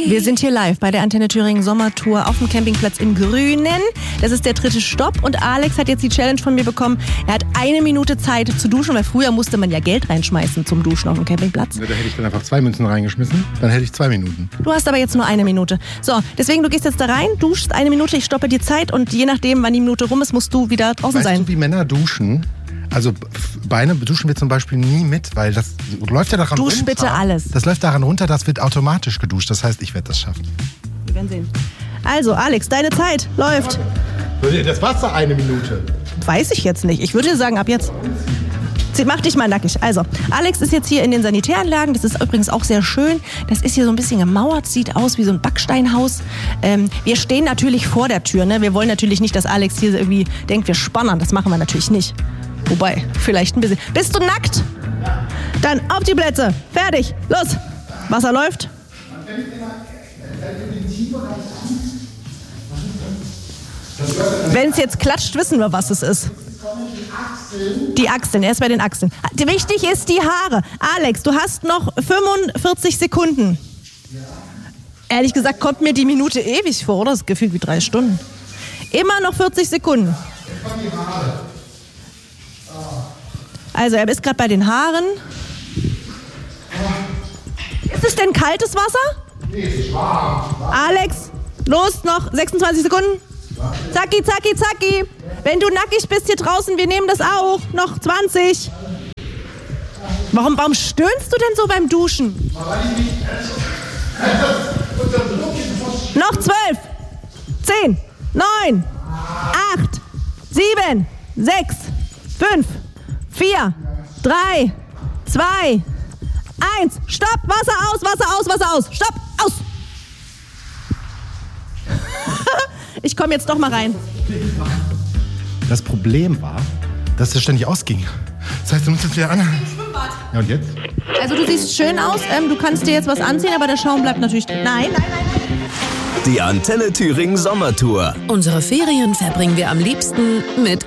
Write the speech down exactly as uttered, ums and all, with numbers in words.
Wir sind hier live bei der Antenne Thüringen Sommertour auf dem Campingplatz im Grünen. Das ist der dritte Stopp und Alex hat jetzt die Challenge von mir bekommen. Er hat eine Minute Zeit zu duschen, weil früher musste man ja Geld reinschmeißen zum Duschen auf dem Campingplatz. Ja, da hätte ich dann einfach zwei Münzen reingeschmissen, dann hätte ich zwei Minuten. Du hast aber jetzt nur eine Minute. So, deswegen, du gehst jetzt da rein, duschst eine Minute, ich stoppe die Zeit und je nachdem, wann die Minute rum ist, musst du wieder draußen weißt sein. Weißt du, wie Männer duschen? Also Beine duschen wir zum Beispiel nie mit, weil das läuft ja daran Dusch runter. bitte alles. Das läuft daran runter, das wird automatisch geduscht. Das heißt, ich werde das schaffen. Wir werden sehen. Also, Alex, deine Zeit läuft. Das war's doch eine Minute. Weiß ich jetzt nicht. Ich würde dir sagen, ab jetzt. Mach dich mal nackig. Also, Alex ist jetzt hier in den Sanitäranlagen. Das ist übrigens auch sehr schön. Das ist hier so ein bisschen gemauert, sieht aus wie so ein Backsteinhaus. Ähm, wir stehen natürlich vor der Tür. Ne? Wir wollen natürlich nicht, dass Alex hier irgendwie denkt, wir spannern. Das machen wir natürlich nicht. Wobei, vielleicht ein bisschen. Bist du nackt? Ja. Dann auf die Plätze. Fertig. Los. Wasser läuft. Wenn es jetzt klatscht, wissen wir, was es ist. Die Achseln. Er ist bei den Achseln. Wichtig ist die Haare. Alex, du hast noch fünfundvierzig Sekunden. Ehrlich gesagt kommt mir die Minute ewig vor, oder? Das ist gefühlt wie drei Stunden. Immer noch vierzig Sekunden. Also, er ist gerade bei den Haaren. Ist es denn kaltes Wasser? Nee, es ist warm. Alex, los, noch sechsundzwanzig Sekunden. Zacki, zacki, zacki. Wenn du nackig bist hier draußen, wir nehmen das auch. Noch zwanzig. Warum, warum stöhnst du denn so beim Duschen? Noch zwölf. Zehn. Neun. Acht. Sieben. Sechs. Fünf. Vier, drei, zwei, eins. Stopp, Wasser aus, Wasser aus, Wasser aus. Stopp, aus. Ich komme jetzt doch mal rein. Das Problem war, dass es ständig ausging. Das heißt, du musst jetzt wieder an. Ja, und jetzt? Also du siehst schön aus, ähm, du kannst dir jetzt was anziehen, aber der Schaum bleibt natürlich drin. Nein, nein, nein, nein. Die Antenne Thüringen Sommertour. Unsere Ferien verbringen wir am liebsten mit